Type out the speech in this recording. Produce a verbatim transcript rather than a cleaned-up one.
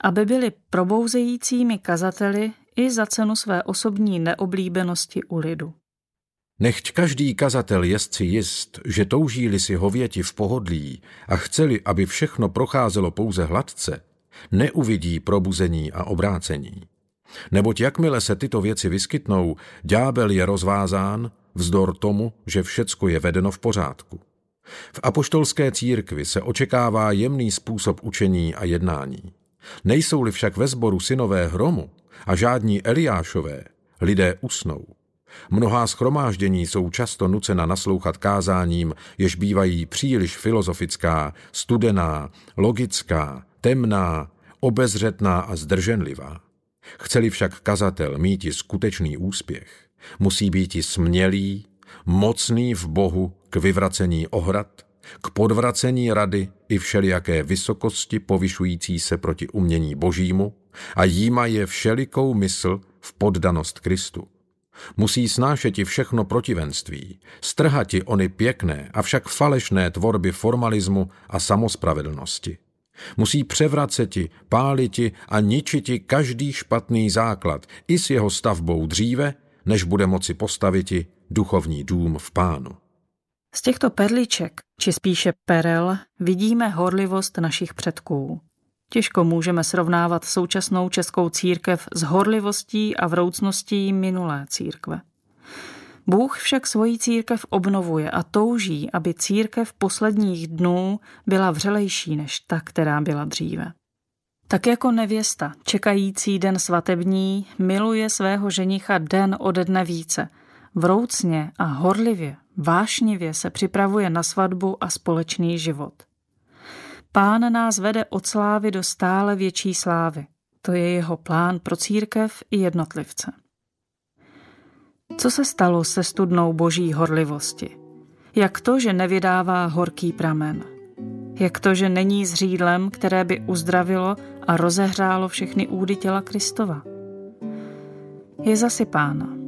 aby byli probouzejícími kazateli i za cenu své osobní neoblíbenosti u lidu. Nechť každý kazatel jest si jist, že touží-li si hověti v pohodlí a chceli, aby všechno procházelo pouze hladce, neuvidí probuzení a obrácení. Neboť jakmile se tyto věci vyskytnou, ďábel je rozvázán, vzdor tomu, že všecko je vedeno v pořádku. V apoštolské církvi se očekává jemný způsob učení a jednání. Nejsou-li však ve sboru synové hromu a žádní Eliášové, lidé usnou. Mnohá shromáždění jsou často nucena naslouchat kázáním, jež bývají příliš filozofická, studená, logická, temná, obezřetná a zdrženlivá. Chceli však kazatel míti skutečný úspěch, musí býti smělý, mocný v Bohu k vyvracení ohrad, k podvracení rady i všelijaké vysokosti povyšující se proti umění Božímu a jíma je všelikou mysl v poddanost Kristu. Musí snášeti všechno protivenství, strhati ony pěkné, avšak falešné tvorby formalismu a samospravedlnosti. Musí převraceti, páliti a ničiti každý špatný základ i s jeho stavbou dříve, než bude moci postaviti duchovní dům v Pánu. Z těchto perliček, či spíše perel, vidíme horlivost našich předků. Těžko můžeme srovnávat současnou českou církev s horlivostí a vroucností minulé církve. Bůh však svoji církev obnovuje a touží, aby církev posledních dnů byla vřelejší než ta, která byla dříve. Tak jako nevěsta, čekající den svatební, miluje svého ženicha den ode dne více, vroucně a horlivě, vášnivě se připravuje na svatbu a společný život. Pán nás vede od slávy do stále větší slávy. To je jeho plán pro církev i jednotlivce. Co se stalo se studnou boží horlivosti? Jak to, že nevydává horký pramen? Jak to, že není zřídlem, které by uzdravilo a rozehřálo všechny údy těla Kristova? Je zasypána.